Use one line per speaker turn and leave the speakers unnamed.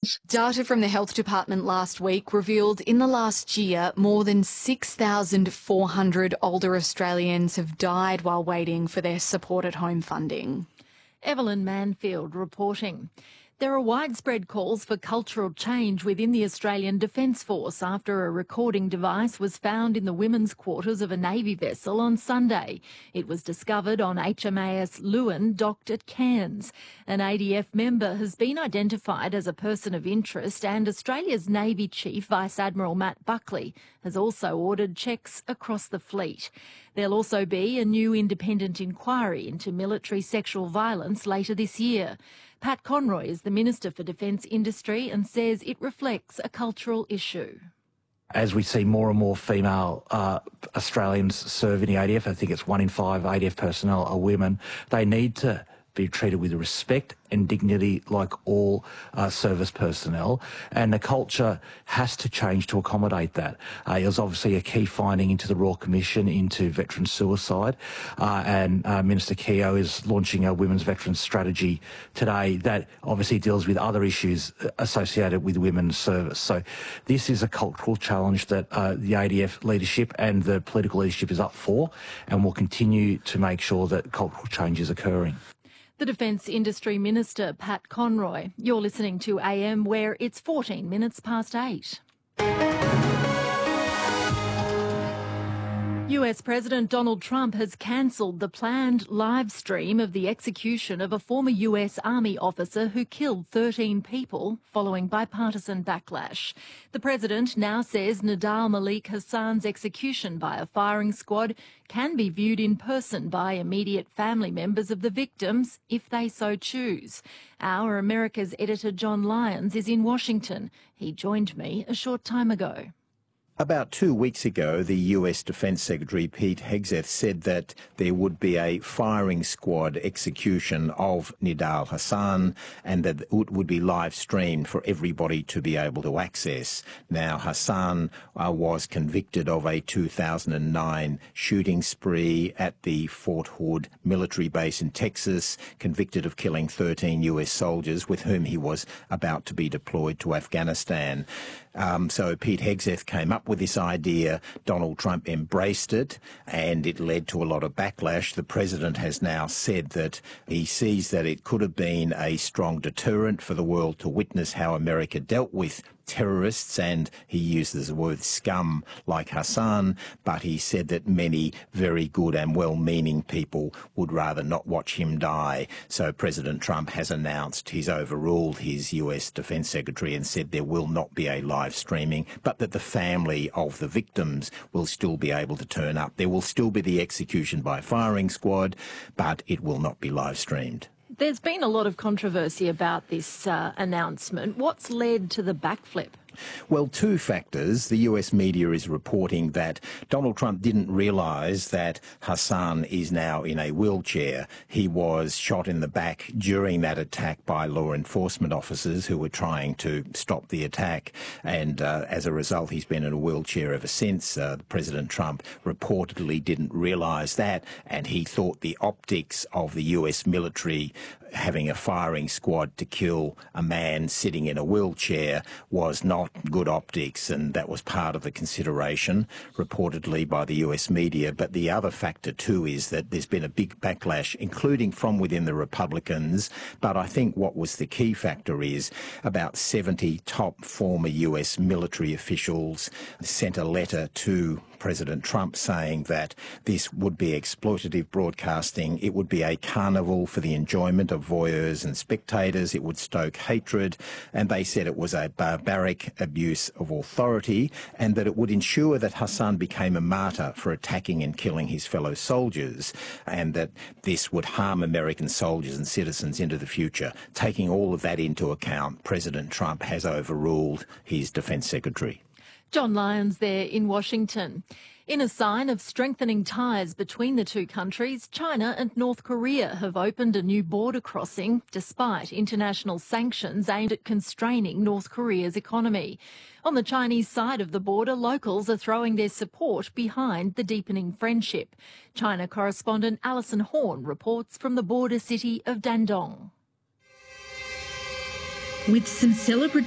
Data from the Health Department last week revealed in the last year more than 6,400 older Australians have died while waiting for their support at home funding.
Evelyn Manfield reporting. There are widespread calls for cultural change within the Australian Defence Force after a recording device was found in the women's quarters of a Navy vessel on Sunday. It was discovered on HMAS Lewin, docked at Cairns. An ADF member has been identified as a person of interest, and Australia's Navy Chief Vice Admiral Matt Buckley has also ordered checks across the fleet. There'll also be a new independent inquiry into military sexual violence later this year. Pat Conroy is the Minister for Defence Industry and says it reflects a cultural issue.
As we see more and more female Australians serve in the ADF, I think it's 1 in 5 ADF personnel are women, they need to be treated with respect and dignity like all service personnel, and the culture has to change to accommodate that. It was obviously a key finding into the Royal Commission into veteran suicide, and Minister Keogh is launching a women's veterans strategy today that obviously deals with other issues associated with women's service. So this is a cultural challenge that the ADF leadership and the political leadership is up for, and will continue to make sure that cultural change is occurring.
The Defence Industry Minister, Pat Conroy. You're listening to AM, where it's 14 minutes past 8. US President Donald Trump has cancelled the planned live stream of the execution of a former US Army officer who killed 13 people following bipartisan backlash. The president now says Nidal Malik Hassan's execution by a firing squad can be viewed in person by immediate family members of the victims if they so choose. Our America's editor John Lyons is in Washington. He joined me a short time ago.
About 2 weeks ago, the US Defence Secretary Pete Hegseth said that there would be a firing squad execution of Nidal Hassan and that it would be live streamed for everybody to be able to access. Now, Hassan was convicted of a 2009 shooting spree at the Fort Hood military base in Texas, convicted of killing 13 US soldiers with whom he was about to be deployed to Afghanistan. So Pete Hegseth came up with this idea. Donald Trump embraced it, and it led to a lot of backlash. The president has now said that he sees that it could have been a strong deterrent for the world to witness how America dealt with terrorists, and he uses the word scum like Hassan, but he said that many very good and well-meaning people would rather not watch him die. So President Trump has announced he's overruled his US Defence Secretary and said there will not be a live streaming, but that the family of the victims will still be able to turn up. There will still be the execution by firing squad, but it will not be live streamed.
There's been a lot of controversy about this announcement. What's led to the backflip?
Well, 2 factors. The US media is reporting that Donald Trump didn't realise that Hassan is now in a wheelchair. He was shot in the back during that attack by law enforcement officers who were trying to stop the attack, and as a result he's been in a wheelchair ever since. President Trump reportedly didn't realise that, and he thought the optics of the US military having a firing squad to kill a man sitting in a wheelchair was not good optics, and that was part of the consideration reportedly by the US media. But the other factor too is that there's been a big backlash, including from within the Republicans. But I think what was the key factor is about 70 top former US military officials sent a letter to President Trump saying that this would be exploitative broadcasting. It would be a carnival for the enjoyment of voyeurs and spectators. It would stoke hatred, and they said it was a barbaric abuse of authority, and that it would ensure that Hassan became a martyr for attacking and killing his fellow soldiers, and that this would harm American soldiers and citizens into the future. Taking all of that into account, President Trump has overruled his defence secretary.
John Lyons there in Washington. In a sign of strengthening ties between the two countries, China and North Korea have opened a new border crossing despite international sanctions aimed at constraining North Korea's economy. On the Chinese side of the border, locals are throwing their support behind the deepening friendship. China correspondent Alison Horn reports from the border city of Dandong.
With some celebratory